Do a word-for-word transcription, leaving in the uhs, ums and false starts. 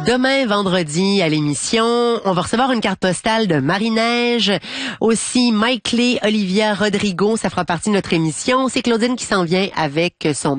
Demain, vendredi, à l'émission, on va recevoir une carte postale de Marie-Neige. Aussi, Mike Lee, Olivia Rodrigo, ça fera partie de notre émission. C'est Claudine qui s'en vient avec son